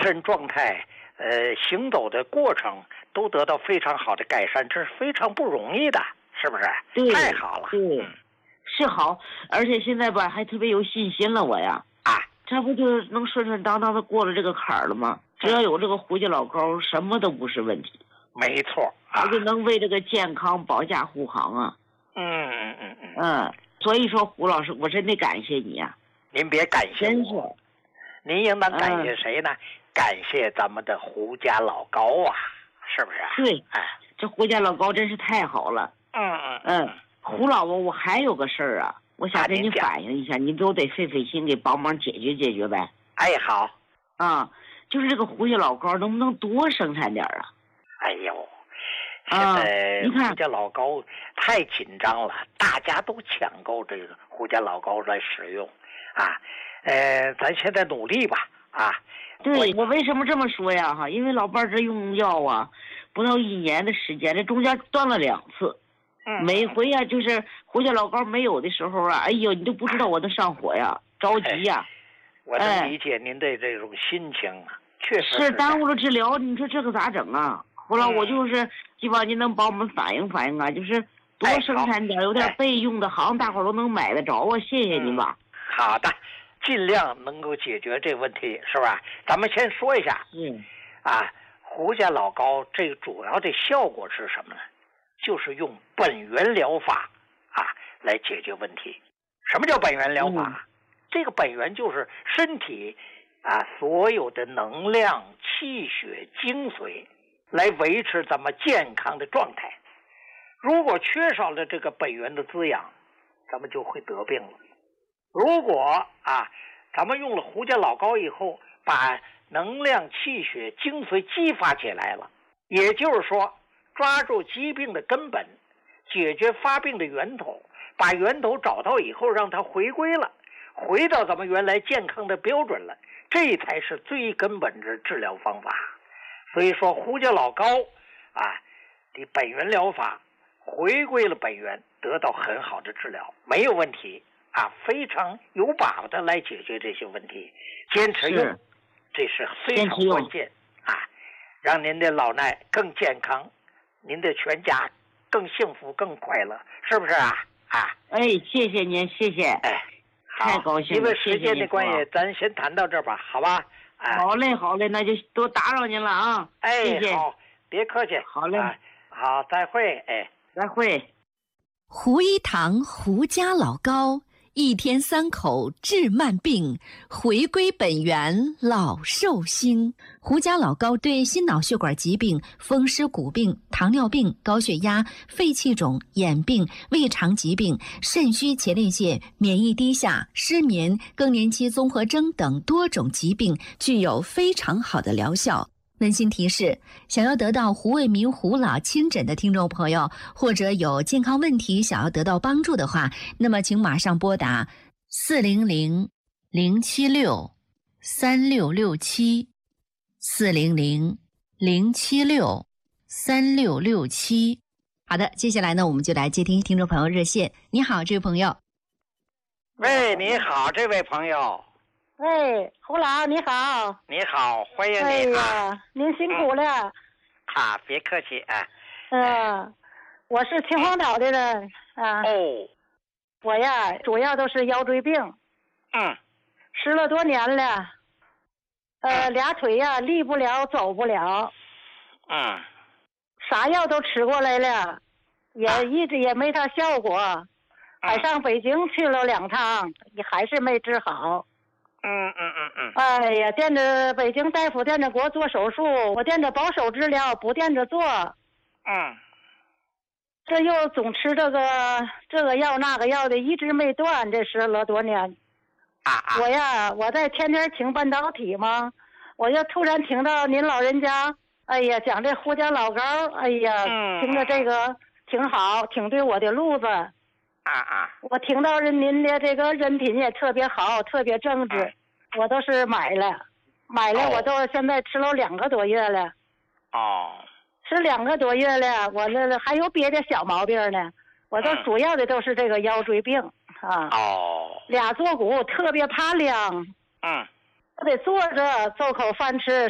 神状态，行走的过程都得到非常好的改善，这是非常不容易的，是不是？ 对， 太好了， 对，是好，而且现在吧还特别有信心了，我呀，这不就能顺顺当当的过了这个坎儿了吗？只要有这个胡家老高，什么都不是问题。 没错啊， 我就能为这个健康保驾护航啊。所以说胡老师，我真得感谢你呀。 您别感谢我，您应当感谢谁呢？感谢咱们的胡家老高啊，是不是？ 对，这胡家老高真是太好了。胡老伯，我还有个事儿啊，我想跟你反映一下，你都得费心给帮忙解决呗。 好。 就是这个胡家老高能不能多生产点啊？ 哎呦，现在胡家老高太紧张了，大家都抢购这个胡家老高来使用咱现在努力吧对，我为什么这么说呀？因为老伴儿这用药啊，不到1年的时间，这中间断了2次。每回呀，就是胡家老高没有的时候啊，哎呦，你都不知道我都上火呀，着急呀。 我能理解您的这种心情啊，确实是耽误了治疗，你说这个咋整啊？后来我就是希望您能帮我们反映反映啊，就是多生产点，有点备用的，好像大伙都能买得着啊。谢谢您吧。 好的，尽量能够解决这个问题，是吧？咱们先说一下，胡家老高这个主要的效果是什么呢？就是用本源疗法来解决问题。什么叫本源疗法？这个本源就是身体所有的能量、气血、精髓，来维持咱们健康的状态。如果缺少了这个本源的滋养，咱们就会得病了。如果咱们用了胡家老高以后，把能量、气血、精髓激发起来了，也就是说抓住疾病的根本，解决发病的源头，把源头找到以后，让它回归了，回到咱们原来健康的标准了，这才是最根本的治疗方法。所以说胡家老高的本源疗法回归了本源，得到很好的治疗，没有问题非常有把握的来解决这些问题。坚持用，这是非常关键让您的老衲更健康，您的全家更幸福更快乐，是不是谢谢您，谢谢。太高兴了。 因为时间的关系，咱先谈到这儿吧，好吧？ 好嘞，那就多打扰您了啊。谢谢。 好，别客气。 好嘞。 好，再会。 再会。 胡一堂胡家老高，1天3口治慢病，回归本源老寿星。胡家老高对心脑血管疾病、风湿骨病、糖尿病、高血压、肺气肿、眼病、胃肠疾病、肾虚前列腺、免疫低下、失眠、更年期综合征等多种疾病具有非常好的疗效。温馨提示：想要得到胡卫民胡老亲诊的听众朋友，或者有健康问题想要得到帮助的话，那么请马上拨打400-076-3667，400-076-3667。好的，接下来呢，我们就来接听听众朋友热线。你好，这位朋友。 喂，你好，这位朋友。 喂，胡老你好。 你好，欢迎你您辛苦了。 别客气我是秦皇岛的人我呀主要都是腰椎病，10了多年了，俩腿呀立不了走不了，啥药都吃过来了，也一直也没啥效果，还上北京去了2趟，也还是没治好。哎呀，惦着北京大夫惦着给我做手术，我惦着保守治疗，不惦着做。这又总吃这个药那个药的，一直没断，这10了多年。我在天天听半导体嘛，我就突然听到您老人家，哎呀，讲这胡家老高，哎呀，听着这个挺好，挺对我的路子。我听到您的这个人品也特别好，特别正直，我都是买了，我都现在吃了2个多月了。吃2个多月了，我这还有别的小毛病呢，我都主要的都是这个腰椎病俩坐骨特别怕凉，我得坐着做口饭吃。